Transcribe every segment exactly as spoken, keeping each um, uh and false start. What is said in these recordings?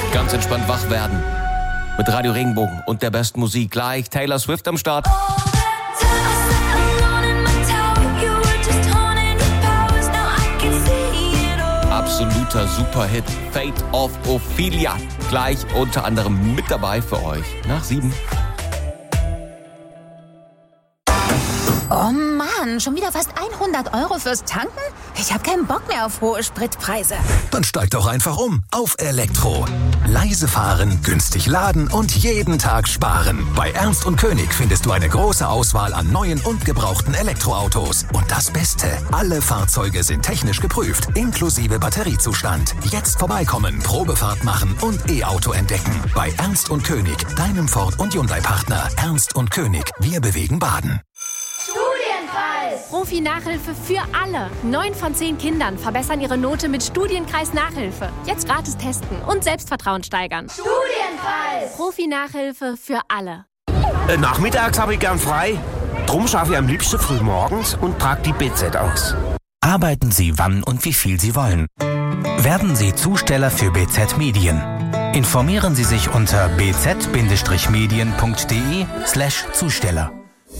Ganz entspannt wach werden. Mit Radio Regenbogen und der besten Musik. Gleich Taylor Swift am Start. Absoluter Superhit. Fate of Ophelia. Gleich unter anderem mit dabei für euch. Nach sieben. Oh Mann, schon wieder fast hundert Euro fürs Tanken? Ich habe keinen Bock mehr auf hohe Spritpreise. Dann steig doch einfach um auf Elektro. Leise fahren, günstig laden und jeden Tag sparen. Bei Ernst und König findest du eine große Auswahl an neuen und gebrauchten Elektroautos. Und das Beste, alle Fahrzeuge sind technisch geprüft, inklusive Batteriezustand. Jetzt vorbeikommen, Probefahrt machen und E-Auto entdecken. Bei Ernst und König, deinem Ford- und Hyundai-Partner. Ernst und König, wir bewegen Baden. Profi-Nachhilfe für alle. Neun von zehn Kindern verbessern ihre Note mit Studienkreis-Nachhilfe. Jetzt gratis testen und Selbstvertrauen steigern. Studienkreis! Profi-Nachhilfe für alle. Äh, nachmittags habe ich gern frei. Drum schaffe ich am liebsten früh morgens und trage die B Z aus. Arbeiten Sie wann und wie viel Sie wollen. Werden Sie Zusteller für B Z Medien. Informieren Sie sich unter b z medien punkt d e slash Zusteller.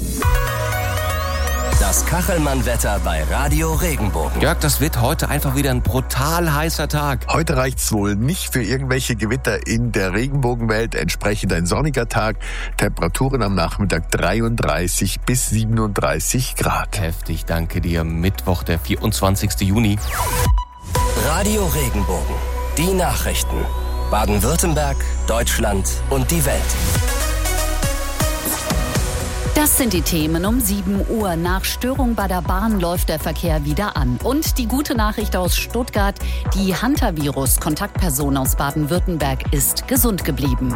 Das Kachelmann-Wetter bei Radio Regenbogen. Jörg, das wird heute einfach wieder ein brutal heißer Tag. Heute reicht's wohl nicht für irgendwelche Gewitter in der Regenbogenwelt. Entsprechend ein sonniger Tag. Temperaturen am Nachmittag dreiunddreißig bis siebenunddreißig Grad. Heftig, danke dir. Mittwoch, der vierundzwanzigsten Juni. Radio Regenbogen. Die Nachrichten. Baden-Württemberg, Deutschland und die Welt. Das sind die Themen um sieben Uhr. Nach Störung bei der Bahn läuft der Verkehr wieder an. Und die gute Nachricht aus Stuttgart, die Hantavirus-Kontaktperson aus Baden-Württemberg ist gesund geblieben.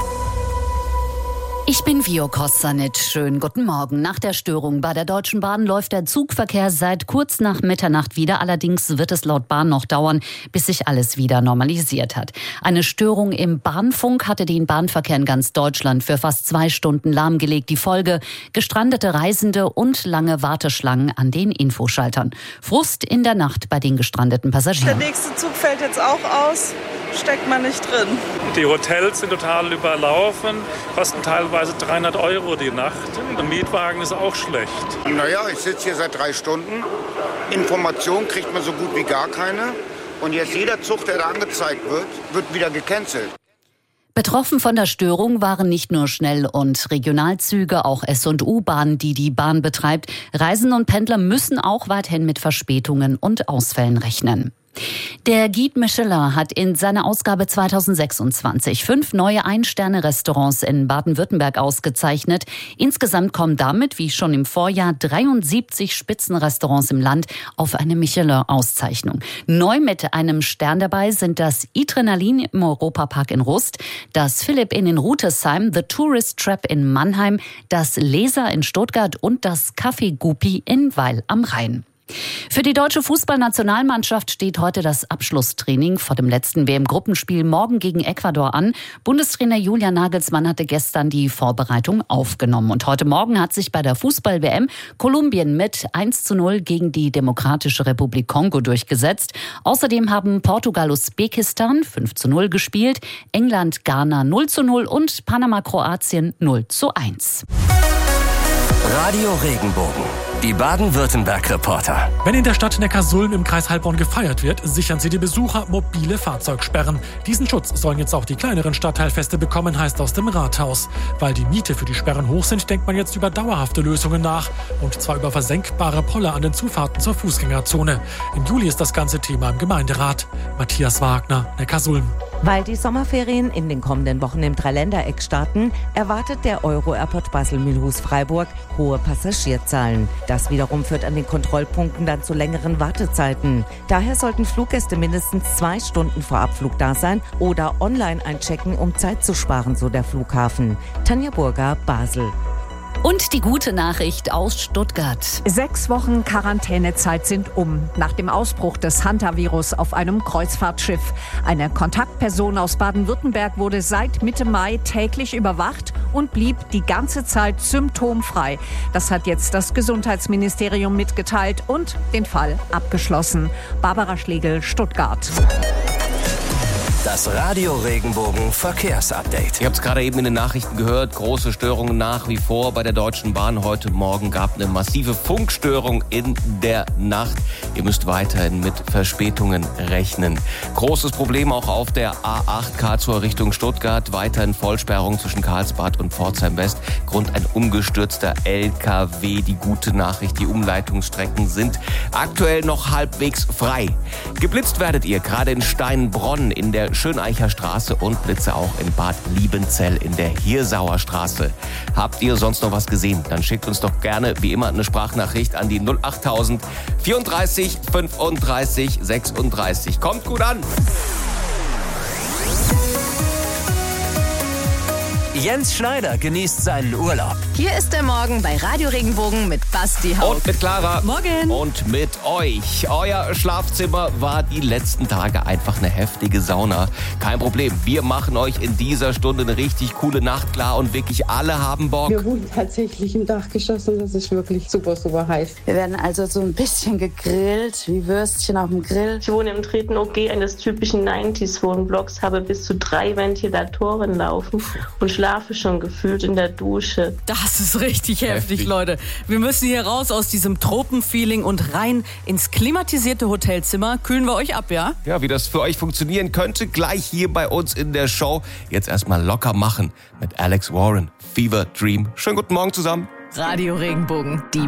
Ich bin Vio Kostanic. Schönen guten Morgen. Nach der Störung bei der Deutschen Bahn läuft der Zugverkehr seit kurz nach Mitternacht wieder. Allerdings wird es laut Bahn noch dauern, bis sich alles wieder normalisiert hat. Eine Störung im Bahnfunk hatte den Bahnverkehr in ganz Deutschland für fast zwei Stunden lahmgelegt. Die Folge: gestrandete Reisende und lange Warteschlangen an den Infoschaltern. Frust in der Nacht bei den gestrandeten Passagieren. Der nächste Zug fällt jetzt auch aus. Steckt man nicht drin. Die Hotels sind total überlaufen, kosten teilweise dreihundert Euro die Nacht. Ein Mietwagen ist auch schlecht. Naja, ich sitze hier seit drei Stunden. Information kriegt man so gut wie gar keine. Und jetzt jeder Zug, der da angezeigt wird, wird wieder gecancelt. Betroffen von der Störung waren nicht nur Schnell- und Regionalzüge, auch S- und U-Bahn, die die Bahn betreibt. Reisende und Pendler müssen auch weiterhin mit Verspätungen und Ausfällen rechnen. Der Guide Michelin hat in seiner Ausgabe zweitausendsechsundzwanzig fünf neue Ein-Sterne-Restaurants in Baden-Württemberg ausgezeichnet. Insgesamt kommen damit, wie schon im Vorjahr, dreiundsiebzig Spitzenrestaurants im Land auf eine Michelin-Auszeichnung. Neu mit einem Stern dabei sind das Adrenalin im Europapark in Rust, das Philipp Inn in Rutesheim, The Tourist Trap in Mannheim, das Leser in Stuttgart und das Café Gupi in Weil am Rhein. Für die deutsche Fußballnationalmannschaft steht heute das Abschlusstraining vor dem letzten W M-Gruppenspiel morgen gegen Ecuador an. Bundestrainer Julian Nagelsmann hatte gestern die Vorbereitung aufgenommen. Und heute Morgen hat sich bei der Fußball-W M Kolumbien mit eins zu null gegen die Demokratische Republik Kongo durchgesetzt. Außerdem haben Portugal Usbekistan fünf zu null gespielt, England Ghana null zu null und Panama Kroatien null zu eins. Radio Regenbogen. Die Baden-Württemberg-Reporter. Wenn in der Stadt Neckarsulm im Kreis Heilbronn gefeiert wird, sichern sie die Besucher mobile Fahrzeugsperren. Diesen Schutz sollen jetzt auch die kleineren Stadtteilfeste bekommen, heißt aus dem Rathaus. Weil die Miete für die Sperren hoch sind, denkt man jetzt über dauerhafte Lösungen nach. Und zwar über versenkbare Poller an den Zufahrten zur Fußgängerzone. Im Juli ist das ganze Thema im Gemeinderat. Matthias Wagner, Neckarsulm. Weil die Sommerferien in den kommenden Wochen im Dreiländereck starten, erwartet der Euro-Airport Basel-Mülhus-Freiburg hohe Passagierzahlen. Das wiederum führt an den Kontrollpunkten dann zu längeren Wartezeiten. Daher sollten Fluggäste mindestens zwei Stunden vor Abflug da sein oder online einchecken, um Zeit zu sparen, so der Flughafen. Tanja Burger, Basel. Und die gute Nachricht aus Stuttgart. Sechs Wochen Quarantänezeit sind um. Nach dem Ausbruch des Hantavirus auf einem Kreuzfahrtschiff. Eine Kontaktperson aus Baden-Württemberg wurde seit Mitte Mai täglich überwacht und blieb die ganze Zeit symptomfrei. Das hat jetzt das Gesundheitsministerium mitgeteilt und den Fall abgeschlossen. Barbara Schlegel, Stuttgart. Das Radio Regenbogen Verkehrsupdate. Ihr habt es gerade eben in den Nachrichten gehört, große Störungen nach wie vor bei der Deutschen Bahn. Heute Morgen gab eine massive Funkstörung in der Nacht. Ihr müsst weiterhin mit Verspätungen rechnen. Großes Problem auch auf der A acht Karlsruhe Richtung Stuttgart. Weiterhin Vollsperrung zwischen Karlsbad und Pforzheim West. Grund ein umgestürzter L K W. Die gute Nachricht, die Umleitungsstrecken sind aktuell noch halbwegs frei. Geblitzt werdet ihr gerade in Steinbronn in der Schöneicher Straße und Blitze auch in Bad Liebenzell in der Hirsauer Straße. Habt ihr sonst noch was gesehen? Dann schickt uns doch gerne wie immer eine Sprachnachricht an die null achttausend vierunddreißig fünfunddreißig sechsunddreißig. Kommt gut an! Jens Schneider genießt seinen Urlaub. Hier ist der Morgen bei Radio Regenbogen mit Basti Haug. Und mit Clara. Morgen. Und mit euch. Euer Schlafzimmer war die letzten Tage einfach eine heftige Sauna. Kein Problem, wir machen euch in dieser Stunde eine richtig coole Nacht klar und wirklich alle haben Bock. Wir wohnen tatsächlich im Dachgeschoss und das ist wirklich super, super heiß. Wir werden also so ein bisschen gegrillt, wie Würstchen auf dem Grill. Ich wohne im dritten O G eines typischen neunziger-Wohnblocks, habe bis zu drei Ventilatoren laufen und schlafe schon gefühlt in der Dusche. Das ist richtig heftig, heftig, Leute. Wir müssen hier raus aus diesem Tropenfeeling und rein ins klimatisierte Hotelzimmer. Kühlen wir euch ab, ja? Ja, wie das für euch funktionieren könnte, gleich hier bei uns in der Show. Jetzt erstmal locker machen mit Alex Warren. Fever Dream. Schönen guten Morgen zusammen. Radio Regenbogen, die